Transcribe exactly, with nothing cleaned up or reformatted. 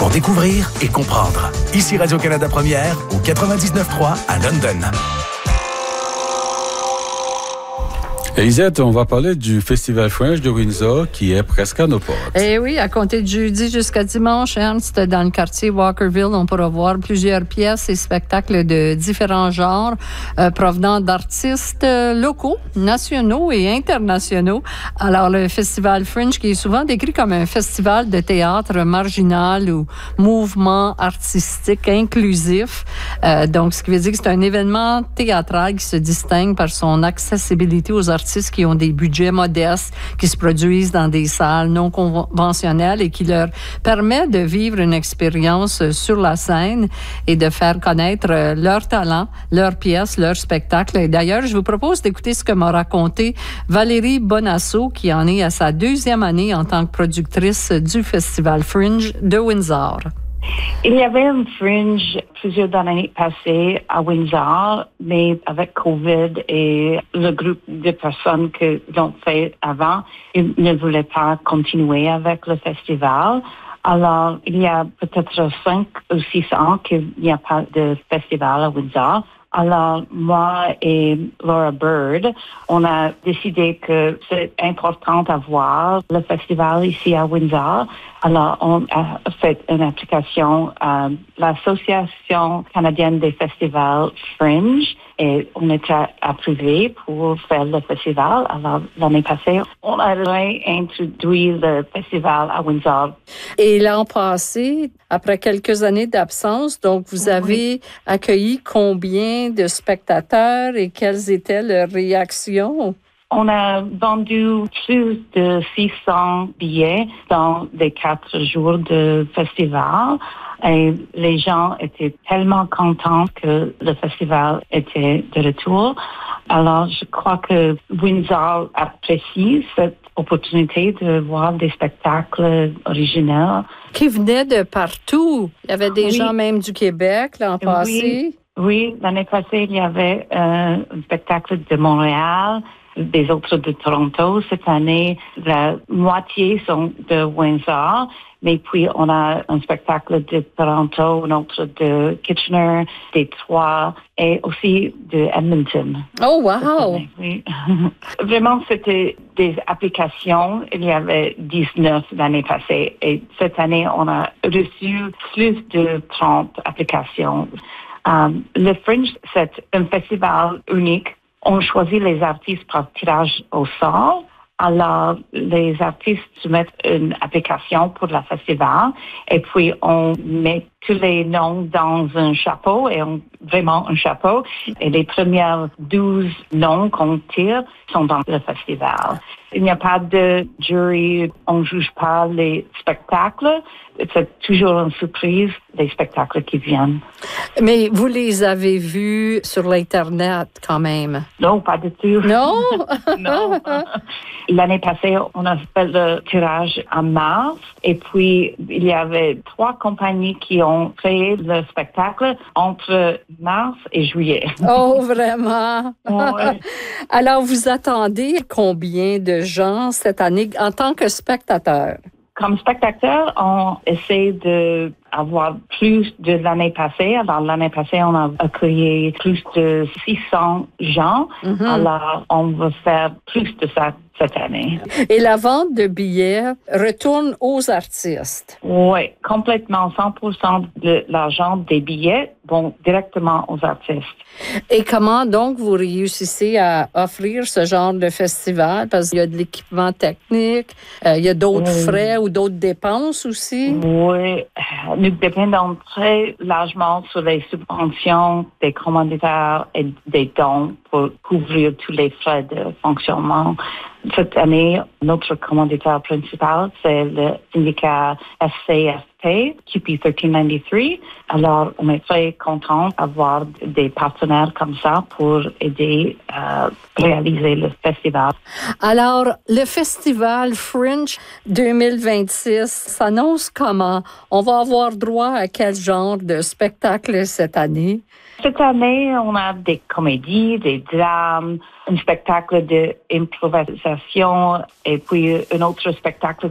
pour découvrir et comprendre. Ici Radio-Canada Première, au quatre-vingt-dix-neuf trois à London. Elisabeth, on va parler du Festival Fringe de Windsor qui est presque à nos portes. Eh oui, à compter de jeudi jusqu'à dimanche, Ernst, dans le quartier Walkerville, on pourra voir plusieurs pièces et spectacles de différents genres euh, provenant d'artistes euh, locaux, nationaux et internationaux. Alors, le Festival Fringe, qui est souvent décrit comme un festival de théâtre marginal ou mouvement artistique inclusif. Euh, donc, ce qui veut dire que c'est un événement théâtral qui se distingue par son accessibilité aux artistes qui ont des budgets modestes, qui se produisent dans des salles non conventionnelles et qui leur permet de vivre une expérience sur la scène et de faire connaître leurs talents, leurs pièces, leurs spectacles. Et d'ailleurs, je vous propose d'écouter ce que m'a raconté Valérie Bonasso, qui en est à sa deuxième année en tant que productrice du Festival Fringe de Windsor. Il y avait un fringe plusieurs années passées à Windsor, mais avec COVID et le groupe de personnes que l'ont fait avant, ils ne voulaient pas continuer avec le festival. Alors, il y a peut-être cinq ou six ans qu'il n'y a pas de festival à Windsor. Alors, moi et Laura Bird, on a décidé que c'est important d'avoir le festival ici à Windsor. Alors, on a fait une application à l'Association canadienne des festivals Fringe et on était approuvé pour faire le festival. Alors, l'année passée, on a réintroduit le festival à Windsor. Et l'an passé, après quelques années d'absence, donc vous avez oui. accueilli combien de spectateurs et quelles étaient leurs réactions? On a vendu plus de six cents billets dans les quatre jours de festival et les gens étaient tellement contents que le festival était de retour. Alors, je crois que Windsor apprécie cette opportunité de voir des spectacles originaux. Qui venaient de partout. Il y avait des oui. gens même du Québec l'an passé. Oui, oui, l'année passée, il y avait euh, un spectacle de Montréal, des autres de Toronto. Cette année, la moitié sont de Windsor, mais puis on a un spectacle de Toronto, un autre de Kitchener, Détroit et aussi de Edmonton. Oh, wow! Oui. Vraiment, c'était des applications. Il y avait dix-neuf l'année passée et cette année, on a reçu plus de trente applications. Um, le Fringe, c'est un festival unique. On choisit les artistes par tirage au sort. Alors, les artistes soumettent une application pour le festival et puis on met tous les noms dans un chapeau et on, vraiment un chapeau. Et les premières douze noms qu'on tire sont dans le festival. Il n'y a pas de jury, on ne juge pas les spectacles. C'est toujours une surprise, les spectacles qui viennent. Mais vous les avez vus sur l'Internet quand même? Non, pas du tout. Non? Non. L'année passée, on a fait le tirage en mars et puis il y avait trois compagnies qui ont créé le spectacle entre mars et juillet. Oh, vraiment? Ouais. Alors, vous attendez combien de gens cette année en tant que spectateur? Comme spectateur, on essaie de avoir plus de l'année passée. Alors, l'année passée, on a accueilli plus de six cents gens. Mm-hmm. Alors, on va faire plus de ça cette année. Et la vente de billets retourne aux artistes? Oui, complètement. cent pour cent de l'argent des billets vont directement aux artistes. Et comment donc vous réussissez à offrir ce genre de festival? Parce qu'il y a de l'équipement technique, euh, il y a d'autres oui. frais ou d'autres dépenses aussi? Oui, nous dépendons très largement sur les subventions des commanditaires et des dons pour couvrir tous les frais de fonctionnement. Cette année, notre commanditaire principal, c'est le syndicat S C F P, Q P treize quatre-vingt-treize. Alors, on est très content d'avoir des partenaires comme ça pour aider à réaliser le festival. Alors, le festival Fringe deux mille vingt-six s'annonce comment? On va avoir droit à quel genre de spectacle cette année? Cette année, on a des comédies, des drames, un spectacle d'improvisation et puis un autre spectacle